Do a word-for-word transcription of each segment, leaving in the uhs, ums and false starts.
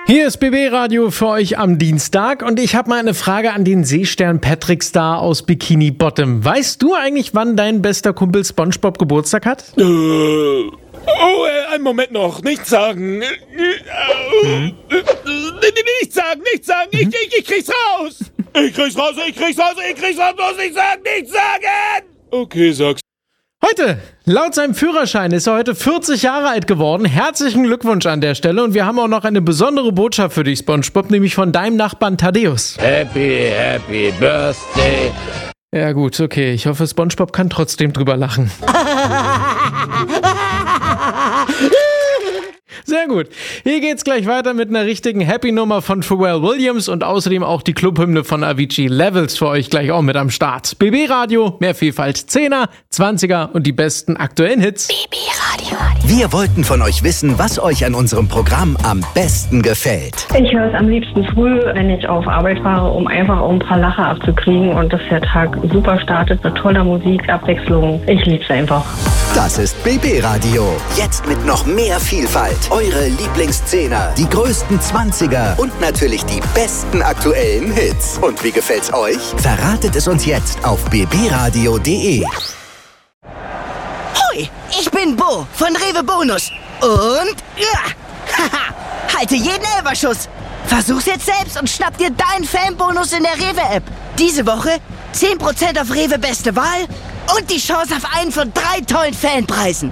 Hier ist B B Radio für euch am Dienstag und ich habe mal eine Frage an den Seestern Patrick Star aus Bikini Bottom. Weißt du eigentlich, wann dein bester Kumpel SpongeBob Geburtstag hat? Äh, oh, äh, einen Moment noch. Nichts sagen. Mhm. Nichts sagen, nichts sagen. Ich, ich, ich krieg's raus. Ich krieg's raus, ich krieg's raus, ich krieg's raus. Muss ich sagen, nichts sagen. Okay, sag's. Heute, laut seinem Führerschein, ist er heute vierzig Jahre alt geworden. Herzlichen Glückwunsch an der Stelle. Und wir haben auch noch eine besondere Botschaft für dich, SpongeBob, nämlich von deinem Nachbarn Thaddeus. Happy, happy birthday. Ja gut, okay. Ich hoffe, SpongeBob kann trotzdem drüber lachen. Sehr gut. Hier geht's gleich weiter mit einer richtigen Happy-Nummer von Pharrell Williams und außerdem auch die Clubhymne von Avicii. Levels für euch gleich auch mit am Start. B B Radio, mehr Vielfalt, Zehner, Zwanziger und die besten aktuellen Hits. B B Radio. Wir wollten von euch wissen, was euch an unserem Programm am besten gefällt. Ich höre es am liebsten früh, wenn ich auf Arbeit fahre, um einfach auch ein paar Lacher abzukriegen und dass der Tag super startet mit toller Musik, Abwechslung. Ich liebe es einfach. Das ist B B Radio. Jetzt mit noch mehr Vielfalt. Eure Lieblingszehner, die größten Zwanziger und natürlich die besten aktuellen Hits. Und wie gefällt's euch? Verratet es uns jetzt auf b b radio punkt d e. Hoi, ich bin Bo von Rewe Bonus. Und ja, haha, halte jeden Elferschuss. Versuch's jetzt selbst und schnapp dir deinen Fanbonus in der Rewe-App. Diese Woche zehn Prozent auf Rewe Beste Wahl und die Chance auf einen von drei tollen Fanpreisen.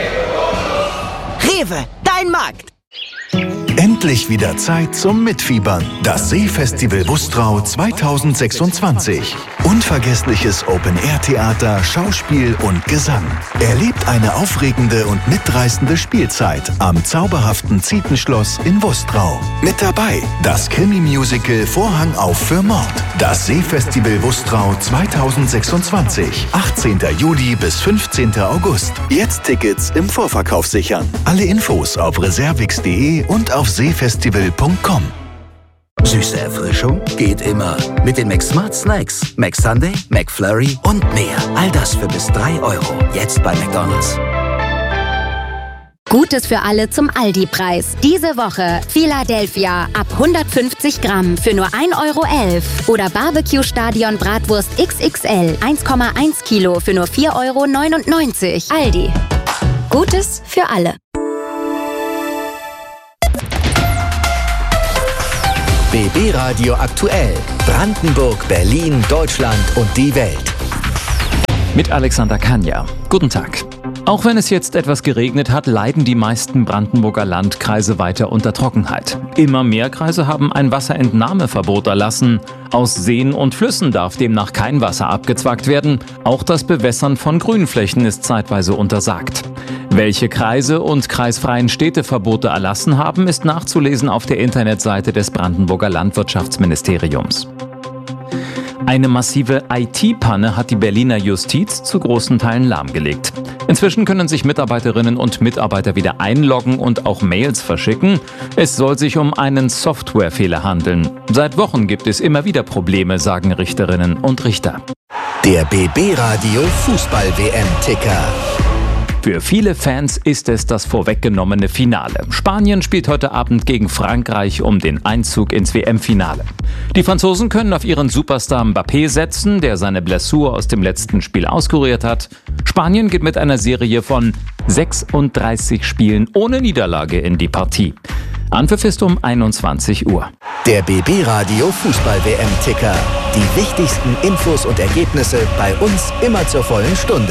Rewe, dein Markt. Endlich wieder Zeit zum Mitfiebern. Das Seefestival Wustrau zwanzig sechsundzwanzig. Unvergessliches Open-Air-Theater, Schauspiel und Gesang. Erlebt eine aufregende und mitreißende Spielzeit am zauberhaften Zietenschloss in Wustrau. Mit dabei das Krimi-Musical Vorhang auf für Mord. Das Seefestival Wustrau zwanzig sechsundzwanzig. achtzehnten Juli bis fünfzehnten August. Jetzt Tickets im Vorverkauf sichern. Alle Infos auf reservix punkt d e und auf seefestival punkt com. Süße Erfrischung geht immer. Mit den McSmart Snacks. McSunday, McFlurry und mehr. All das für bis drei Euro. Jetzt bei McDonald's. Gutes für alle zum Aldi-Preis. Diese Woche Philadelphia ab hundertfünfzig Gramm für nur ein Euro elf. Oder Barbecue Stadion Bratwurst X X L eins Komma eins Kilo für nur vier Euro neunundneunzig. Aldi. Gutes für alle. B B Radio aktuell. Brandenburg, Berlin, Deutschland und die Welt. Mit Alexander Kania. Guten Tag. Auch wenn es jetzt etwas geregnet hat, leiden die meisten Brandenburger Landkreise weiter unter Trockenheit. Immer mehr Kreise haben ein Wasserentnahmeverbot erlassen. Aus Seen und Flüssen darf demnach kein Wasser abgezwackt werden. Auch das Bewässern von Grünflächen ist zeitweise untersagt. Welche Kreise und kreisfreien Städte Verbote erlassen haben, ist nachzulesen auf der Internetseite des Brandenburger Landwirtschaftsministeriums. Eine massive I T-Panne hat die Berliner Justiz zu großen Teilen lahmgelegt. Inzwischen können sich Mitarbeiterinnen und Mitarbeiter wieder einloggen und auch Mails verschicken. Es soll sich um einen Softwarefehler handeln. Seit Wochen gibt es immer wieder Probleme, sagen Richterinnen und Richter. Der B B Radio Fußball-W M-Ticker. Für viele Fans ist es das vorweggenommene Finale. Spanien spielt heute Abend gegen Frankreich um den Einzug ins W M-Finale. Die Franzosen können auf ihren Superstar Mbappé setzen, der seine Blessur aus dem letzten Spiel auskuriert hat. Spanien geht mit einer Serie von sechsunddreißig Spielen ohne Niederlage in die Partie. Anpfiff ist um einundzwanzig Uhr. Der B B Radio Fußball-W M-Ticker. Die wichtigsten Infos und Ergebnisse bei uns immer zur vollen Stunde.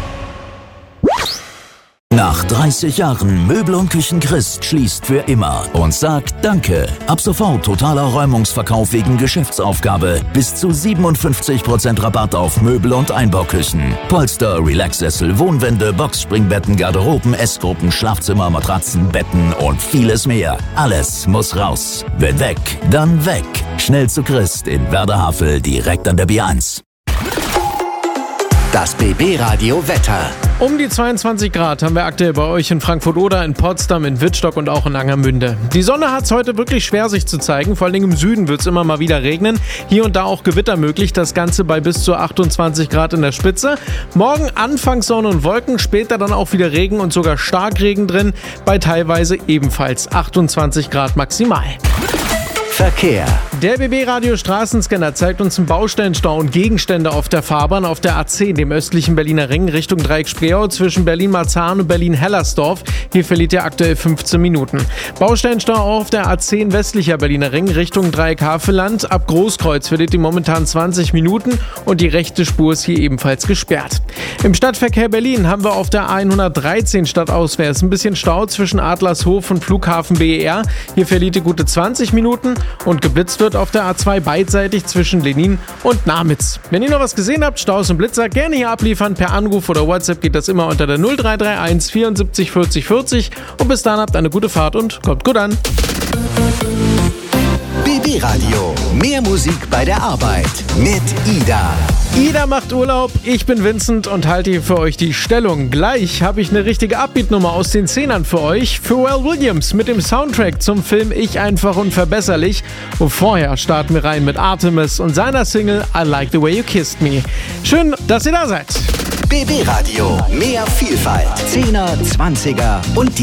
Nach dreißig Jahren Möbel und Küchen Christ schließt für immer und sagt Danke. Ab sofort totaler Räumungsverkauf wegen Geschäftsaufgabe. Bis zu siebenundfünfzig Prozent Rabatt auf Möbel und Einbauküchen. Polster, Relaxsessel, Wohnwände, Boxspringbetten, Garderoben, Essgruppen, Schlafzimmer, Matratzen, Betten und vieles mehr. Alles muss raus. Wenn weg, dann weg. Schnell zu Christ in Werderhavel direkt an der B eins. Das B B-Radio Wetter. Um die zweiundzwanzig Grad haben wir aktuell bei euch in Frankfurt-Oder, in Potsdam, in Wittstock und auch in Angermünde. Die Sonne hat es heute wirklich schwer, sich zu zeigen. Vor allem im Süden wird es immer mal wieder regnen. Hier und da auch Gewitter möglich. Das Ganze bei bis zu achtundzwanzig Grad in der Spitze. Morgen anfangs Sonne und Wolken, später dann auch wieder Regen und sogar Starkregen drin. Bei teilweise ebenfalls achtundzwanzig Grad maximal. Verkehr. Der B B-Radio Straßenscanner zeigt uns einen Baustellenstau und Gegenstände auf der Fahrbahn auf der A zehn, dem östlichen Berliner Ring, Richtung Dreieck Spreeau zwischen Berlin-Marzahn und Berlin-Hellersdorf. Hier verliert ihr aktuell fünfzehn Minuten. Baustellenstau auch auf der A zehn westlicher Berliner Ring, Richtung Dreieck Havelland. Ab Großkreuz verliert ihr momentan zwanzig Minuten und die rechte Spur ist hier ebenfalls gesperrt. Im Stadtverkehr Berlin haben wir auf der A hundertdreizehn stadtauswärts ein bisschen Stau zwischen Adlershof und Flughafen B E R. Hier verliert ihr gute zwanzig Minuten. Und geblitzt wird auf der A zwei beidseitig zwischen Lenin und Namitz. Wenn ihr noch was gesehen habt, Staus und Blitzer, gerne hier abliefern. Per Anruf oder WhatsApp geht das immer unter der null drei drei eins vierundsiebzig vierzig vierzig. Und bis dann habt eine gute Fahrt und kommt gut an. B B-Radio. Mehr Musik bei der Arbeit. Mit Ida. Ida macht Urlaub, ich bin Vincent und halte hier für euch die Stellung. Gleich habe ich eine richtige Upbeat-Nummer aus den Zehnern für euch. Pharrell Williams mit dem Soundtrack zum Film Ich einfach unverbesserlich. Und vorher starten wir rein mit Artemis und seiner Single I Like the Way You Kissed Me. Schön, dass ihr da seid. B B-Radio. Mehr Vielfalt. Zehner, Zwanziger und die